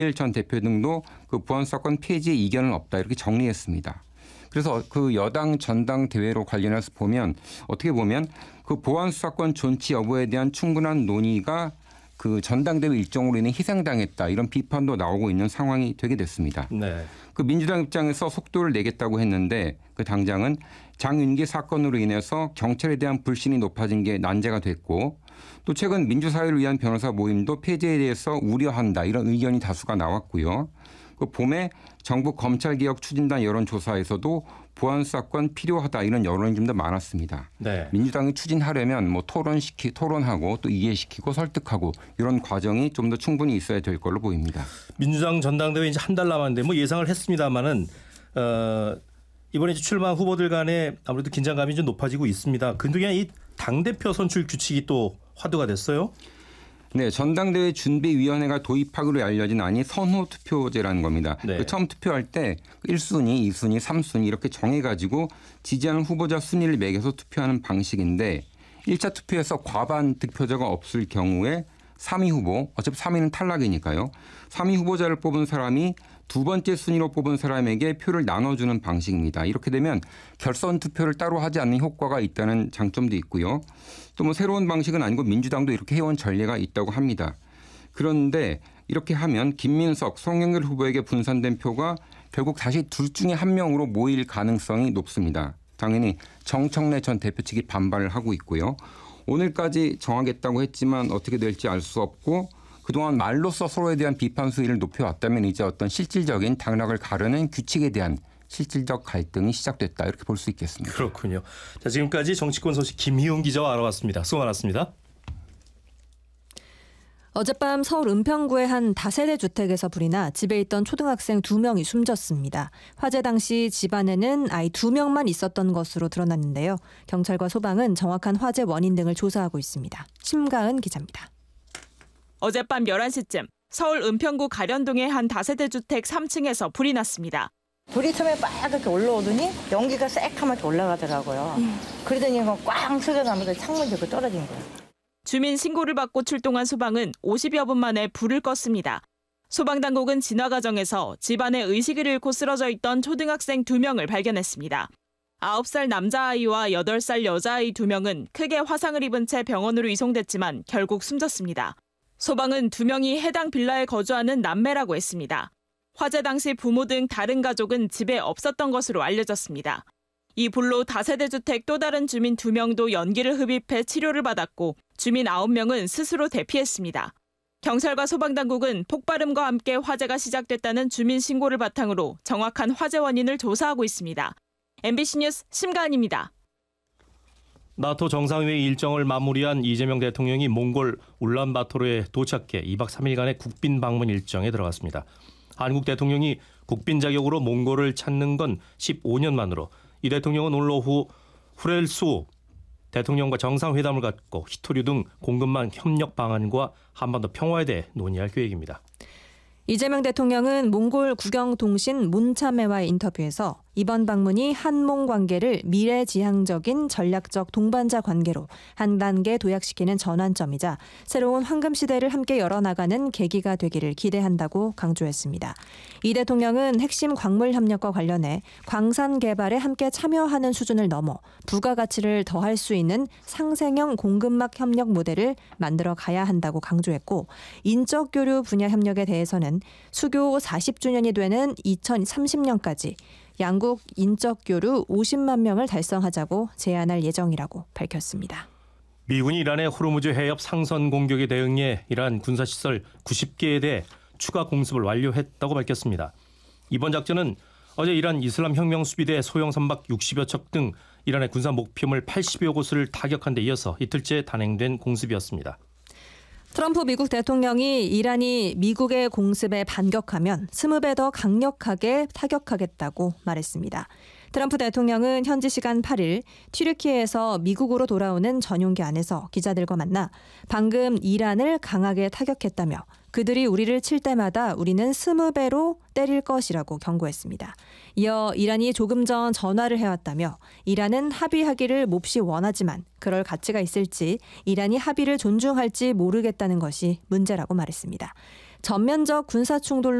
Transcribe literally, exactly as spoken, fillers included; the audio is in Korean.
전 대표 등도 그 보안수사권 폐지에 이견은 없다 이렇게 정리했습니다. 그래서 그 여당 전당대회로 관련해서 보면 어떻게 보면 그 보안수사권 존치 여부에 대한 충분한 논의가 그 전당대회 일정으로 인해 희생당했다 이런 비판도 나오고 있는 상황이 되게 됐습니다. 네. 그 민주당 입장에서 속도를 내겠다고 했는데 그 당장은 장윤기 사건으로 인해서 경찰에 대한 불신이 높아진 게 난제가 됐고 또 최근 민주사회를 위한 변호사 모임도 폐지에 대해서 우려한다 이런 의견이 다수가 나왔고요. 그 봄에 정부 검찰개혁 추진단 여론조사에서도 보안수사권 필요하다 이런 여론이 좀 더 많았습니다. 네. 민주당이 추진하려면 뭐 토론시키 토론하고 또 이해시키고 설득하고 이런 과정이 좀 더 충분히 있어야 될 걸로 보입니다. 민주당 전당대회 이제 한 달 남았는데 뭐 예상을 했습니다만은 어, 이번에 출마 후보들 간에 아무래도 긴장감이 좀 높아지고 있습니다. 그중에 이 당대표 선출 규칙이 또 화두가 됐어요. 네, 전당대회 준비위원회가 도입하기로 알려진 안이 선호투표제라는 겁니다. 네. 그 처음 투표할 때 일 순위, 이 순위, 삼 순위 이렇게 정해가지고 지지하는 후보자 순위를 매겨서 투표하는 방식인데 일 차 투표에서 과반 득표자가 없을 경우에 삼 위 후보, 어차피 삼 위는 탈락이니까요. 삼 위 후보자를 뽑은 사람이 두 번째 순위로 뽑은 사람에게 표를 나눠주는 방식입니다. 이렇게 되면 결선 투표를 따로 하지 않는 효과가 있다는 장점도 있고요. 또 뭐 새로운 방식은 아니고 민주당도 이렇게 해온 전례가 있다고 합니다. 그런데 이렇게 하면 김민석, 송영길 후보에게 분산된 표가 결국 다시 둘 중에 한 명으로 모일 가능성이 높습니다. 당연히 정청래 전 대표 측이 반발을 하고 있고요. 오늘까지 정하겠다고 했지만 어떻게 될지 알 수 없고 그동안 말로써 서로에 대한 비판 수위를 높여왔다면 이제 어떤 실질적인 당락을 가르는 규칙에 대한 실질적 갈등이 시작됐다 이렇게 볼 수 있겠습니다. 그렇군요. 자, 지금까지 정치권 소식 김희용 기자와 알아봤습니다. 수고 많았습니다. 어젯밤 서울 은평구의 한 다세대 주택에서 불이 나 집에 있던 초등학생 두 명이 숨졌습니다. 화재 당시 집안에는 아이 두 명만 있었던 것으로 드러났는데요. 경찰과 소방은 정확한 화재 원인 등을 조사하고 있습니다. 심가은 기자입니다. 어젯밤 열한 시쯤 서울 은평구 가련동의 한 다세대 주택 삼 층에서 불이 났습니다. 불이 처음에 빨갛게 올라오더니 연기가 새카맣게 올라가더라고요. 음. 그러더니 꽝 소리나면서 창문 들고 떨어진 거예요. 주민 신고를 받고 출동한 소방은 오십여 분 만에 불을 껐습니다. 소방당국은 진화 과정에서 집안에 의식을 잃고 쓰러져 있던 초등학생 두 명을 발견했습니다. 아홉 살 남자아이와 여덟 살 여자아이 두 명은 크게 화상을 입은 채 병원으로 이송됐지만 결국 숨졌습니다. 소방은 두 명이 해당 빌라에 거주하는 남매라고 했습니다. 화재 당시 부모 등 다른 가족은 집에 없었던 것으로 알려졌습니다. 이 불로 다세대 주택 또 다른 주민 두 명도 연기를 흡입해 치료를 받았고 주민 아홉 명은 스스로 대피했습니다. 경찰과 소방당국은 폭발음과 함께 화재가 시작됐다는 주민 신고를 바탕으로 정확한 화재 원인을 조사하고 있습니다. 엠비씨 뉴스 심가은입니다. 나토 정상회의 일정을 마무리한 이재명 대통령이 몽골 울란바토르에 도착해 이 박 삼 일간의 국빈 방문 일정에 들어갔습니다. 한국 대통령이 국빈 자격으로 몽골을 찾는 건 십오 년 만으로 이 대통령은 오늘 오후 후렐수 대통령과 정상회담을 갖고 히토류 등 공급망 협력 방안과 한반도 평화에 대해 논의할 계획입니다. 이재명 대통령은 몽골 국영통신 문참회와의 인터뷰에서 이번 방문이 한몽 관계를 미래지향적인 전략적 동반자 관계로 한 단계 도약시키는 전환점이자 새로운 황금 시대를 함께 열어나가는 계기가 되기를 기대한다고 강조했습니다. 이 대통령은 핵심 광물 협력과 관련해 광산 개발에 함께 참여하는 수준을 넘어 부가가치를 더할 수 있는 상생형 공급막 협력 모델을 만들어 가야 한다고 강조했고 인적 교류 분야 협력에 대해서는 수교 사십 주년이 되는 이천삼십 년까지 양국 인적 교류 오십만 명을 달성하자고 제안할 예정이라고 밝혔습니다. 미군이 이란의 호르무즈 해협 상선 공격에 대응해 이란 군사시설 구십 개에 대해 추가 공습을 완료했다고 밝혔습니다. 이번 작전은 어제 이란 이슬람 혁명 수비대 소형 선박 육십여 척 등 이란의 군사 목표물 팔십여 곳을 타격한 데 이어서 이틀째 단행된 공습이었습니다. 트럼프 미국 대통령이 이란이 미국의 공습에 반격하면 스무 배 더 강력하게 타격하겠다고 말했습니다. 트럼프 대통령은 현지 시간 팔 일 튀르키예에서 미국으로 돌아오는 전용기 안에서 기자들과 만나 방금 이란을 강하게 타격했다며 그들이 우리를 칠 때마다 우리는 스무 배로 때릴 것이라고 경고했습니다. 이어 이란이 조금 전 전화를 해왔다며 이란은 합의하기를 몹시 원하지만 그럴 가치가 있을지 이란이 합의를 존중할지 모르겠다는 것이 문제라고 말했습니다. 전면적 군사 충돌로